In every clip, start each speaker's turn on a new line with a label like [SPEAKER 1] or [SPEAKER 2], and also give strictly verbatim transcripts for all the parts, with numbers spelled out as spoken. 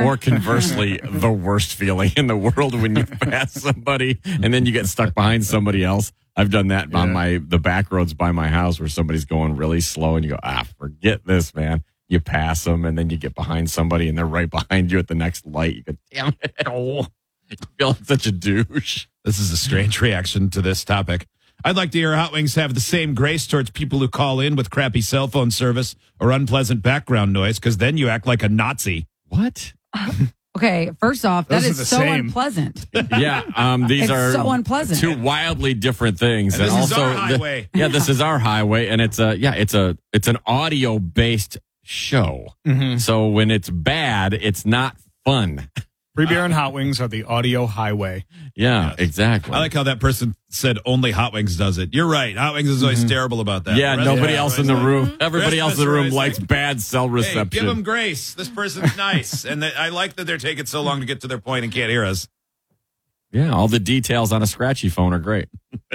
[SPEAKER 1] Or conversely, the worst feeling in the world when you pass somebody and then you get stuck behind somebody else. I've done that yeah. on my the back roads by my house where somebody's going really slow and you go, ah, forget this, man. You pass them and then you get behind somebody and they're right behind you at the next light. You go, damn it. Oh, you feel like such a douche.
[SPEAKER 2] This is a strange reaction to this topic. I'd like to hear Hot Wings have the same grace towards people who call in with crappy cell phone service or unpleasant background noise, because then you act like a Nazi.
[SPEAKER 1] What?
[SPEAKER 3] Uh, okay, first off, that is so same. unpleasant.
[SPEAKER 1] Yeah, um, these
[SPEAKER 3] it's
[SPEAKER 1] are
[SPEAKER 3] so unpleasant.
[SPEAKER 1] two wildly different things.
[SPEAKER 2] And this
[SPEAKER 1] and
[SPEAKER 2] is
[SPEAKER 1] also,
[SPEAKER 2] our highway.
[SPEAKER 1] The, yeah, this is our highway, and it's a yeah, it's a it's an audio based show.
[SPEAKER 4] Mm-hmm.
[SPEAKER 1] So when it's bad, it's not fun.
[SPEAKER 4] Free beer and Hot Wings are the audio highway.
[SPEAKER 1] Yeah,
[SPEAKER 2] yes.
[SPEAKER 1] exactly.
[SPEAKER 2] I like how that person said only Hot Wings does it. You're right. Hot Wings is always mm-hmm. terrible about that.
[SPEAKER 1] Yeah, nobody else in the
[SPEAKER 2] like,
[SPEAKER 1] room. Everybody
[SPEAKER 2] Christmas
[SPEAKER 1] else in the room likes
[SPEAKER 2] like,
[SPEAKER 1] bad cell reception.
[SPEAKER 2] Hey, give them grace. This person's nice. And they, I like that they're taking so long to get to their point and can't hear us.
[SPEAKER 1] Yeah, all the details on a scratchy phone are great.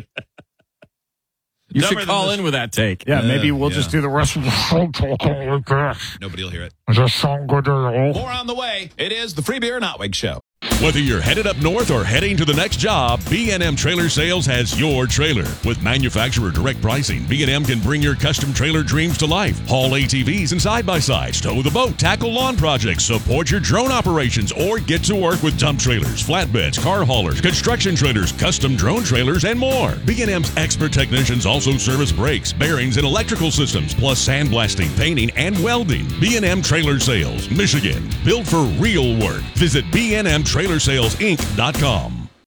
[SPEAKER 1] You Dumber should call in with that take.
[SPEAKER 4] Yeah, maybe we'll
[SPEAKER 2] yeah.
[SPEAKER 4] just do the rest of the whole talk like that.
[SPEAKER 2] Nobody will hear it.
[SPEAKER 4] Does that sound good at all?
[SPEAKER 2] More on the way. It is the Free Beer and Hot Wings Show.
[SPEAKER 5] Whether you're headed up north or heading to the next job, B and M Trailer Sales has your trailer. With manufacturer direct pricing, B and M can bring your custom trailer dreams to life. Haul A T Vs and side-by-sides, tow the boat, tackle lawn projects, support your drone operations, or get to work with dump trailers, flatbeds, car haulers, construction trailers, custom drone trailers, and more. B and M's expert technicians also service brakes, bearings, and electrical systems, plus sandblasting, painting, and welding. B and M Trailer Sales, Michigan. Built for real work. Visit B and M Trailer Sales Inc dot com.